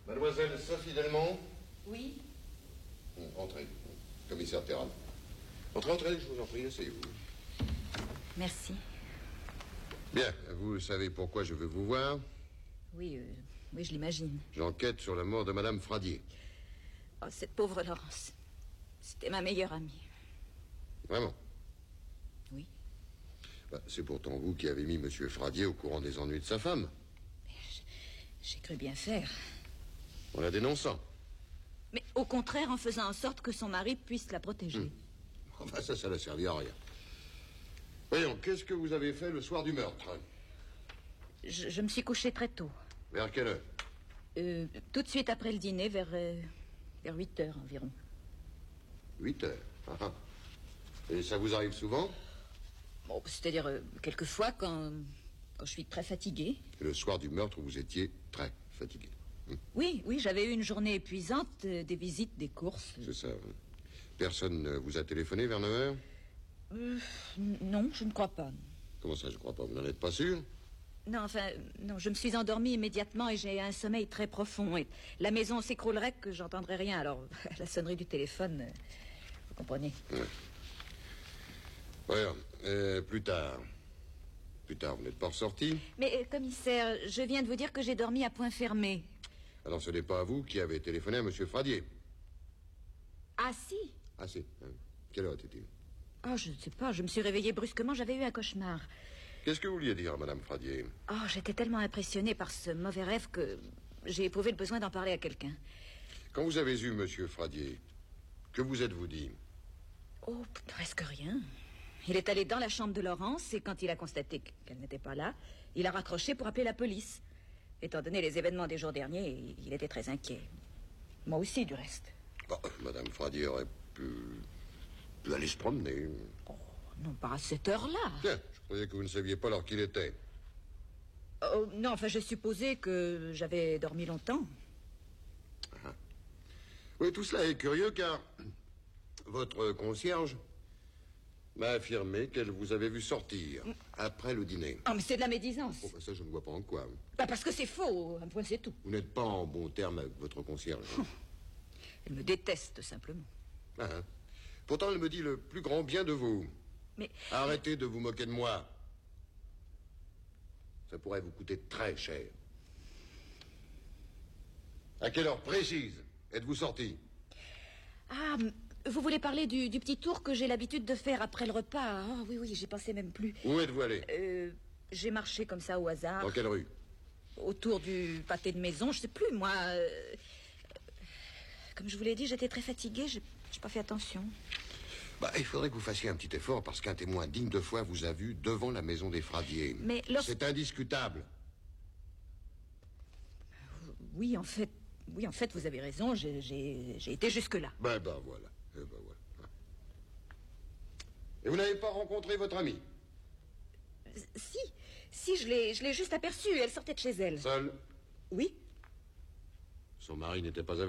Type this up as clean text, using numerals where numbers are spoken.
Mademoiselle Sophie Delmont? Oui. Entrez. Commissaire Terral. Entrez, je vous en prie, asseyez-vous. Merci. Bien, vous savez pourquoi je veux vous voir? Oui, je l'imagine. J'enquête sur la mort de Madame Fradier. Oh, cette pauvre Laurence. C'était ma meilleure amie. Vraiment? Oui. C'est pourtant vous qui avez mis Monsieur Fradier au courant des ennuis de sa femme. J'ai cru bien faire. En la dénonçant. Mais au contraire, en faisant en sorte que son mari puisse la protéger. Enfin, ça n'a servi à rien. Voyons, qu'est-ce que vous avez fait le soir du meurtre? Je me suis couchée très tôt. Vers quelle heure? Tout de suite après le dîner, vers 8 heures environ. 8 heures. Ah. Et ça vous arrive souvent? Bon, c'est-à-dire, quelquefois, quand je suis très fatiguée. Et le soir du meurtre, vous étiez très fatigué. Oui, j'avais eu une journée épuisante, des visites, des courses. C'est ça. Personne ne vous a téléphoné vers 9 heures? Non, je ne crois pas. Comment ça, je crois pas? Vous n'en êtes pas sûr? Non, je me suis endormie immédiatement et j'ai un sommeil très profond. Et la maison s'écroulerait que j'entendrais rien. Alors, à la sonnerie du téléphone, vous comprenez. Voyons, plus tard. Plus tard, vous n'êtes pas ressorti? Mais, commissaire, je viens de vous dire que j'ai dormi à point fermé. Alors, ce n'est pas vous qui avez téléphoné à Monsieur Fradier? Ah, si. Ah, si. Quelle heure était-il? Oh, je ne sais pas, je me suis réveillée brusquement, j'avais eu un cauchemar. Qu'est-ce que vous vouliez dire, Madame Fradier? Oh, j'étais tellement impressionnée par ce mauvais rêve que j'ai éprouvé le besoin d'en parler à quelqu'un. Quand vous avez eu Monsieur Fradier, que vous êtes-vous dit? Oh, presque rien. Il est allé dans la chambre de Laurence et quand il a constaté qu'elle n'était pas là, il a raccroché pour appeler la police. Étant donné les événements des jours derniers, il était très inquiet. Moi aussi, du reste. Bon, Madame Fradier aurait pu aller se promener. Oh, non, pas à cette heure-là. Tiens, je croyais que vous ne saviez pas l'heure qu'il était. Oh, non, je supposais que j'avais dormi longtemps. Ah. Oui, tout cela est curieux car votre concierge m'a affirmé qu'elle vous avait vu sortir après le dîner. Oh, mais c'est de la médisance. Oh, ça, je ne vois pas en quoi. Parce que c'est faux, un point c'est tout. Vous n'êtes pas en bon terme avec votre concierge. Elle me déteste, simplement. Ah, hein. Pourtant, elle me dit le plus grand bien de vous. Mais... Arrêtez de vous moquer de moi. Ça pourrait vous coûter très cher. À quelle heure précise êtes-vous sorti? Ah, vous voulez parler du petit tour que j'ai l'habitude de faire après le repas? Oh, oui, j'y pensais même plus. Où êtes-vous allé? J'ai marché comme ça au hasard. Dans quelle rue? Autour du pâté de maison, je sais plus, moi. Comme je vous l'ai dit, j'étais très fatiguée, j'ai pas fait attention. Il faudrait que vous fassiez un petit effort parce qu'un témoin digne de foi vous a vu devant la maison des Fradier. Mais c'est indiscutable. Oui, en fait, vous avez raison, j'ai été jusque-là. Voilà. Et vous n'avez pas rencontré votre amie? Si, je l'ai juste aperçue, elle sortait de chez elle. Seule? Oui. Son mari n'était pas avec